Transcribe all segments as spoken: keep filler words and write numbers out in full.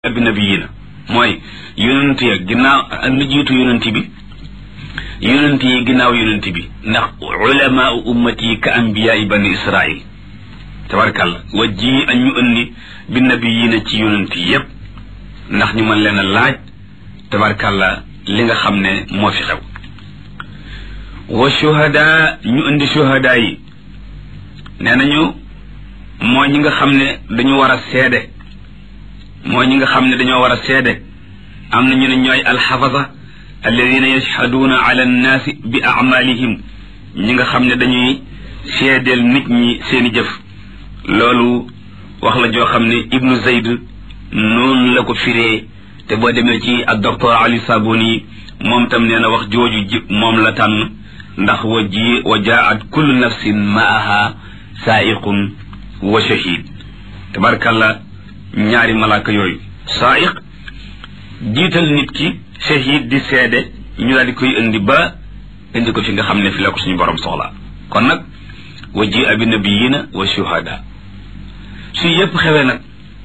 bi nabiyina mooy yonent ya ginnaaw lu jiitu yonent bi yonent yi ginnaaw yonent bi ndax ulama ummati ka anbiyaai bani israil tabarkàlla wa ji añ ñu indi bi nabiyina ci yonent yépp ndax ñu mën leen a laaj tabarkàlla li nga xam ne moo fi xew wa shuhada ñu indi shuhada yi nee nañu mooy ñi nga xam ne dañu war a seede mooy ñi nga xam ne dañoo war a seede am na ñu ne ñooy alxafasa alladina yashhaduuna ala annaasi bi amalihim ñi nga xam ne dañuy seedeel nit ñi seeni jëf loolu wax la joo xam ne ibnu zayd noonu la ko firee te boo demee ci ak docteur ali sabuni moom tam nee na wax jooju ji moom la tànn ndax wa ji wa jaat kullu nafsin maaha saaiqun wa shahid tabarkàllah ñaari malaaka yooyu saaiq jiital nit ki shahid di seede ñu daal di koy indi ba indi ko fi nga xam ne fi la ko suñu borom soxla kon nag wa ji abi nabiyina wa shuhada su yépp xewee nag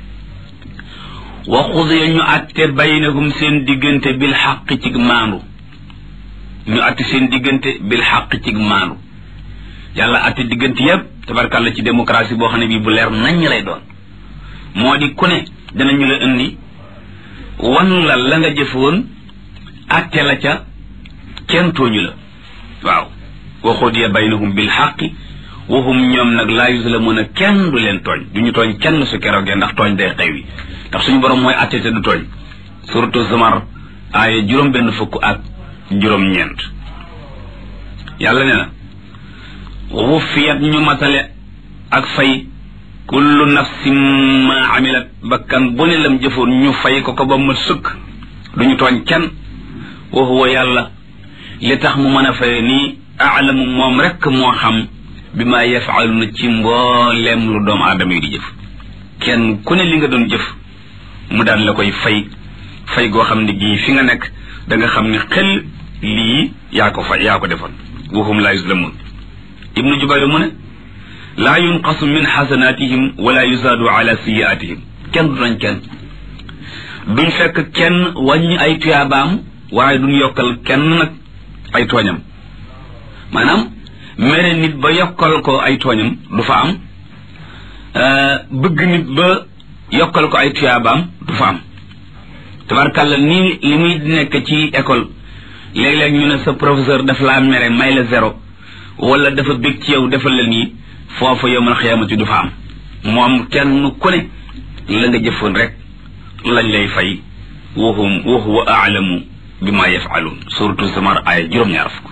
wa xudiya ñu atte baynahum seen diggante bil xaq cig maandu ñu atte seen diggante bil xaq cig maandu yàlla atte diggante yépp tabarkàlla ci démocratie boo xam ne bii bu leer naññ lay doon moo di ku ne danañu la indi wan la la nga jëfoon atte la ca kenn tooñu la waaw wa xudiya baynahum bil xaqi wa hum ñoom nag laa yuzlamuuna kenn du leen tooñ du ñu tooñ kenn su keroogee ndax tooñ day xew yi ndax suñu borom mooy atte te du tooñ suratu Zumar aaya juróom benn fukk ak juróom ñeent yàlla ne na wufiyat ñu matale ak fay kullu nafsin ma amilat bakkan bu ne lam jëfoon ñu fay ko ko ba ma sëkk duñu tooñ kenn wa huwa yàlla li tax mu mën a faye nii aalamu moom rekk moo xam bi ma yafaaluna ci mbooleem lu doomu aadama yi di jëf kenn ku ne li nga doon jëf mu daan la koy fay fay goo xam ne gii fi nga nekk da nga xam ne xel lii yaa ko fay yaa ko defoon wa hum laa yuzlamun ibnu jubayr mu ne laa yunqasu min xasanaatihim wala yuzaadu ala siyaatihim kenn du nañ kenn duñ fekk kenn wàññi ay tuyaabaam waaye duñ yokkal kenn nag ay tooñam maanaam mere nit ba yokkal ko ay tooñam du fa am bëgg nit ba yokkal ko ay tuyaabaam du fa am tabarkàlla nii li muy nekk ci école léeg-léeg ñu ne sa professeur daf laa mere may la zéro wala dafa bég ci yow defal la nii foofu yawmal xiyaamati du fa am moom kenn ku ne la nga jëfoon rek lañ lay fay wahum wa huwa aalamu bi ma yafaluun suratu Zumar aaya juróom-ñaar fukk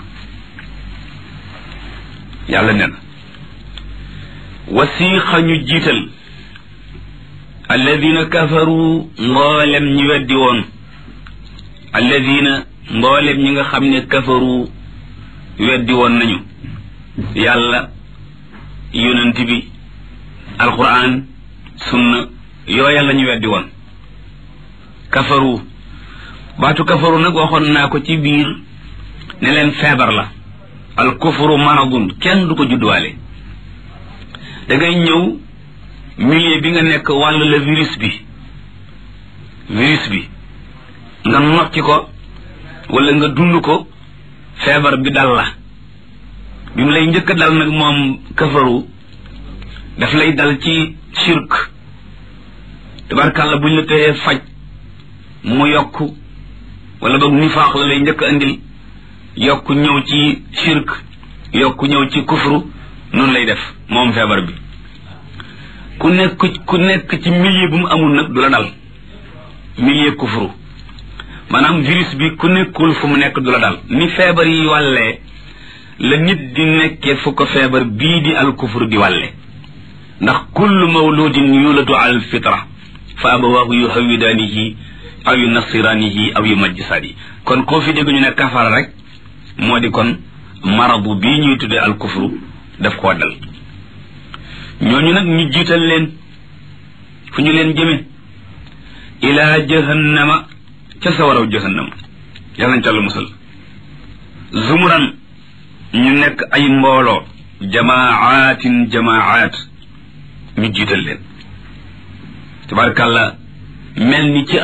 yàlla nee na wasiixa ñu jiital alladina kafaru mboolem ñi weddi woon alladina mboolem ñi nga xam ne kafaru weddi woon nañu yàlla yonent bi alquran sunna yooya la ñu weddi woon kafaru baatu kafaru nag waxoon naa ko ci biir ne leen feebar la al kufru maradun kenn du ko judduwaale da ngay ñëw milieu bi nga nekk wàll la virus bi virus bi nga nokki ko wala nga dund ko feebar bi dal la bi mu lay njëkk a dal nag moom kafaru daf lay dal ci shirk tabarkàlla buñ la tëyee faj mu yokk wala boog nifaaq la lay njëkk a andil yokk ñëw ci shirk yokk ñëw ci kufru noonu lay def moom feebar bi ku nekk ku nekk ci milieu bu mu amul nag du la dal milieu kufru maanaam virus bi ku nekkul fu mu nekk du la dal ni feebar yi wàllee la nit di nekkee fu ko feebar bii di al kufru di wàlle ndax kullu mawludin yuladu al fitra fa abawaahu yuhawidaanihi aw yu nasiraanihi aw yu majjisaani kon koo fi dégg ñu ne kafara rek moo di kon marabu bii ñuy tuddee al kufru daf koo dal ñooñu nag ñu jiital leen fu ñu leen jëme ilaa jahannama ca sawaraw jahannama yàlla nañ ca la musal zumuran ñu nekk ay mbooloo jamaatin jamaat ñu jiital leen tabarakàllah mel ni ci